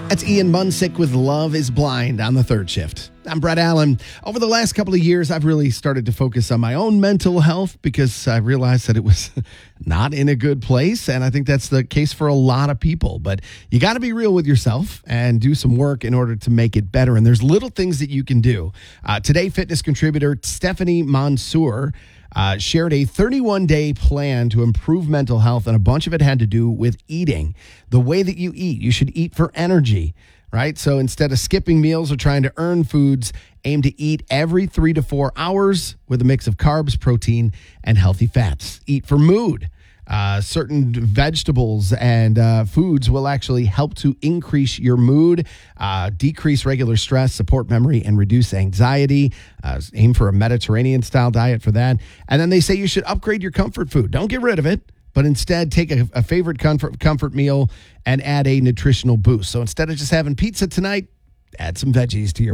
That's Ian Munsick with Love is Blind on the third shift. I'm Brett Allen. Over the last couple of years, I've really started to focus on my own mental health because I realized that it was not in a good place. And I think that's the case for a lot of people. But you got to be real with yourself and do some work in order to make it better. And there's little things that you can do. Today, fitness contributor Stephanie Mansour shared a 31-day plan to improve mental health, and a bunch of it had to do with eating. The way that you eat, you should eat for energy, right? So instead of skipping meals or trying to earn foods, aim to eat every 3 to 4 hours with a mix of carbs, protein, and healthy fats. Eat for mood. Certain vegetables and foods will actually help to increase your mood, decrease regular stress, support memory, and reduce anxiety. Aim for a Mediterranean-style diet for that. And then they say you should upgrade your comfort food. Don't get rid of it, but instead take a favorite comfort meal and add a nutritional boost. So instead of just having pizza tonight, add some veggies to your